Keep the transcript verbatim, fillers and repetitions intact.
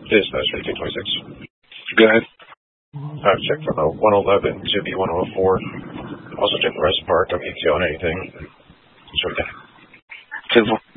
It is nice fifteen twenty-six. Go ahead. I've checked for the one eleven to B one oh four. Also checked the rest of the park. Don't need to on anything. Sure. ten four.